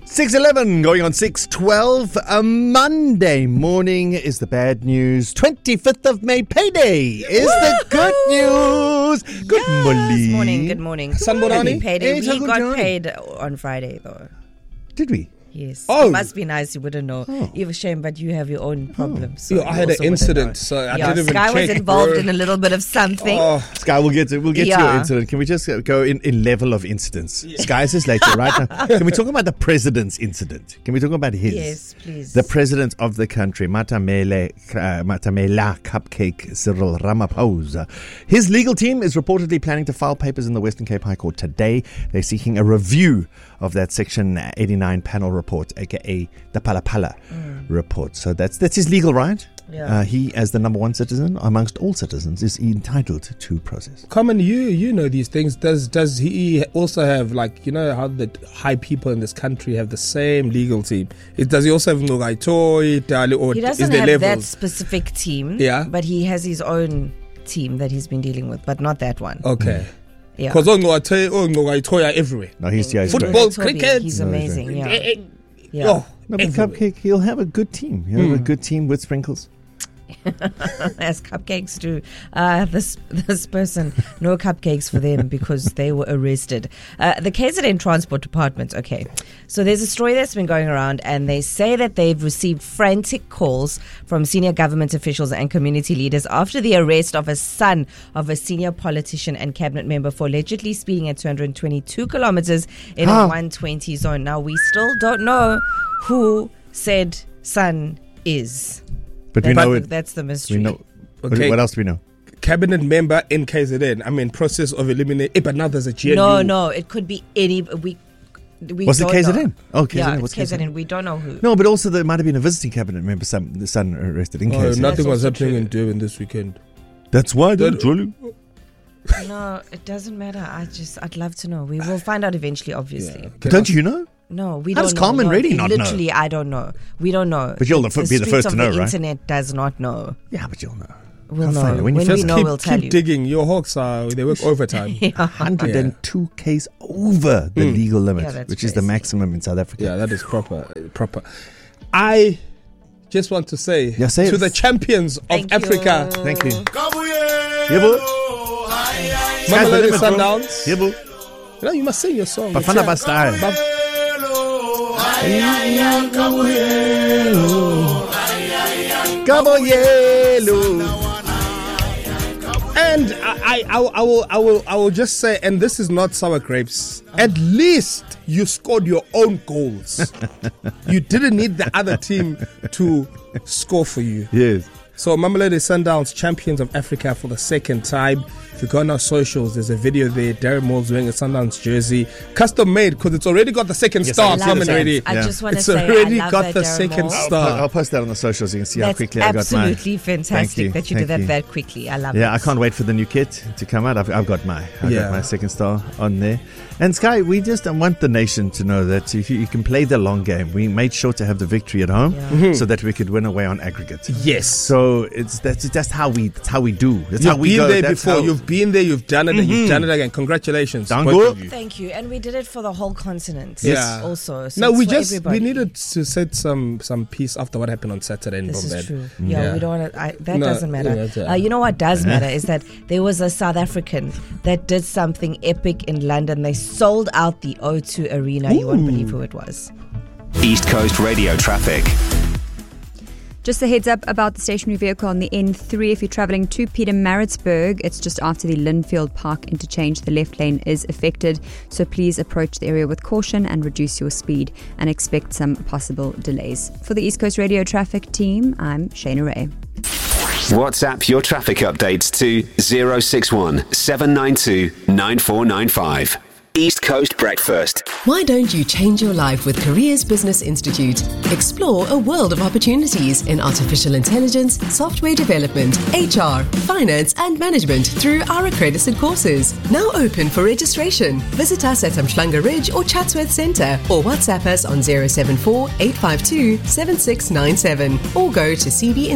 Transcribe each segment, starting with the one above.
6:11 going on 6:12. A Monday morning is the bad news. 25th of May, payday is the good news. Good morning. Good morning. Sanborani? Payday. We got paid on Friday though. Did we? Yes. Oh. It must be nice. You wouldn't know. You have a shame, but you have your own problems. So I had an incident, so I didn't even Sky check. was involved in a little bit of something. Sky, we'll get to your incident. Can we just go in level of incidents? Sky says later, right now. Can we talk about the president's incident? Can we talk about his? Yes, please. The president of the country, Matamela Cupcake Cyril Ramaphosa. His legal team is reportedly planning to file papers in the Western Cape High Court today. They're seeking a review of that Section 89 panel report, aka the Pala report. So that's his legal right. Yeah. He, as the number one citizen amongst all citizens, is entitled to process. Common, you know these things. Does he also have, like, you know how the high people in this country have the same legal team? Does he also have Nogaitoi, or He is doesn't there have that levels? specific team. Yeah. But he has his own team that he's been dealing with, but not that one. Okay. Yeah. Because Nogaitoi are everywhere. No, he's Football, Toby, cricket. He's amazing. Yeah. Oh, No, but everywhere. Cupcake, he'll have a good team. He'll have a good team with sprinkles. As cupcakes do. This person, no cupcakes for them because they were arrested. The KZN Transport Department, okay. So there's a story that's been going around, and they say that they've received frantic calls from senior government officials and community leaders after the arrest of a son of a senior politician and cabinet member for allegedly speeding at 222 kilometers in a 120 zone. Now, we still don't know who said son is. But we know it. That's the mystery. We know. Okay. What else do we know? Cabinet member in KZN. I mean, process of eliminating. But now there's a GNU. No, it could be any. We Was it don't KZN? know. Oh, KZN. Yeah, What's it's KZN. We don't know who. No, but also there might have been a visiting cabinet member, the son arrested in KZN. Nothing was also happening true. in Durban this weekend. That's why they're That- trolling. No, it doesn't matter. I'd love to know. We will find out eventually, obviously. Okay. Don't you know? No, we How don't does know. Carmen No, Reddy not know? Literally, I don't know. We don't know. But you'll be the streets first to of know, the right? internet does not know. Yeah, but you'll know. We'll I'll know. find it. When When you we first know, we'll tell keep you. digging. Your Hawks they work overtime. 102 Ks over the legal limit, Yeah, that's which is the crazy. maximum in South Africa. Yeah, that is proper. I just want to say, Yeah, say to it. the champions Thank of you. Africa, Thank you. Mamelodi Sky's the Sundowns. Yeah, boo. You know, you must sing your song. Bafana Bastard. Cabo Yellow. And I will just say, and this is not sour grapes. At least you scored your own goals. You didn't need the other team to score for you. Yes. So Mamelodi Sundowns, champions of Africa for the second time. If you go on our socials, there's a video there. Darren Moore's wearing a Sundowns jersey, custom made because it's already got the second star. I can see Coming the ready. I Yeah. just want to It's say already I love got that the Darren second Moore. star. I'll post that on the socials. You can see how That's quickly I got mine. absolutely fantastic that you Thank did that quickly. I love it. Yeah, I can't wait for the new kit to come out. I've got my second star on there. And Sky, we just want the nation to know that if you can play the long game. We made sure to have the victory at home so that we could win away on aggregate. Yes. So that's how we do. That's how You've we been go. there That's before. how- You've been there. You've done it. And you've done it again. Congratulations. Dango. both of you. Thank you. And we did it for the whole continent. Yeah. Also. So No, it's for everybody. we needed to set some peace after what happened on Saturday in This Bombay. is true. Yeah, we don't want to. That No, doesn't matter. yeah, that's- You know what does matter is that there was a South African that did something epic in London. They sold out the O2 Arena. You won't believe who it was. East Coast Radio traffic. Just a heads up about the stationary vehicle on the N3. If you're travelling to Pietermaritzburg, it's just after the Linfield Park interchange. The left lane is affected, so please approach the area with caution and reduce your speed and expect some possible delays. For the East Coast Radio traffic team, I'm Shana Ray. WhatsApp your traffic updates to 061 792 9495. East Coast Breakfast. Why don't you change your life with Careers Business Institute? Explore a world of opportunities in artificial intelligence, software development, HR, finance and management through our accredited courses. Now open for registration. Visit us at Umhlanga Ridge or Chatsworth Centre or WhatsApp us on 074 852 7697 or go to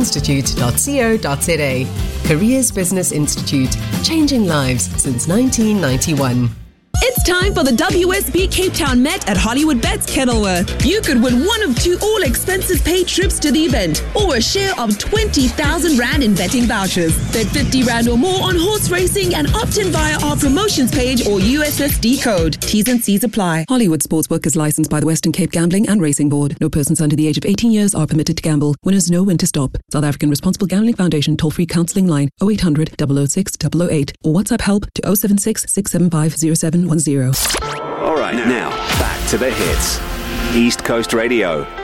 cbinstitute.co.za. Careers Business Institute, changing lives since 1991. It's It's time for the WSB Cape Town Met at Hollywood Bets Kenilworth. You could win one of 2 all-expenses paid trips to the event or a share of 20,000 Rand in betting vouchers. Bet 50 Rand or more on horse racing and opt in via our promotions page or USSD code. T's and C's apply. Hollywood Sportsbook is licensed by the Western Cape Gambling and Racing Board. No persons under the age of 18 years are permitted to gamble. Winners know when to stop. South African Responsible Gambling Foundation toll-free counselling line 0800 006 008 or WhatsApp help to 076 675 0710. All right, now back to the hits. East Coast Radio.